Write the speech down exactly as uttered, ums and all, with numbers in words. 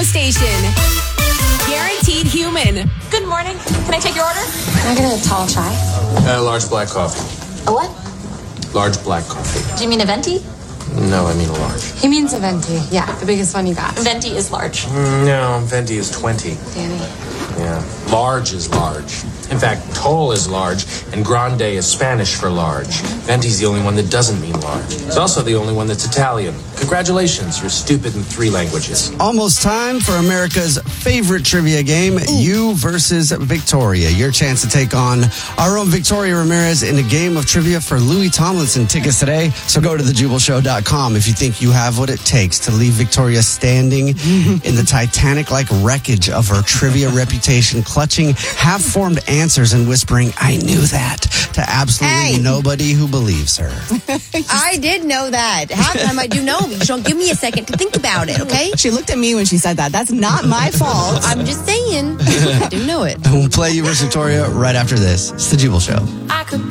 station. Guaranteed Human. Good morning. Can I take your order? Can I get a tall chai? A large black coffee. A what? Large black coffee. Do you mean a venti? No, I mean a large. He means a venti. Yeah, the biggest one you got. Venti is large. Mm, No, venti is twenty. Danny. Yeah. Large is large. In fact, tall is large, and grande is Spanish for large. Venti's the only one that doesn't mean large. It's also the only one that's Italian. Congratulations, you're stupid in three languages. Almost time for America's favorite trivia game, You versus Victoria. Your chance to take on our own Victoria Ramirez in a game of trivia for Louis Tomlinson tickets today. So go to the jubal show dot com if you think you have what it takes to leave Victoria standing in the Titanic-like wreckage of her trivia reputation, clutching half-formed answers and whispering, "I knew that," to absolutely Hey. nobody who believes her. I did know that. Half the time I do know. You don't give me a second to think about it, okay? She looked at me when she said that. That's not my fault. I'm just saying. I do know it. We'll play You versus Victoria right after this. It's the Jubal Show. I could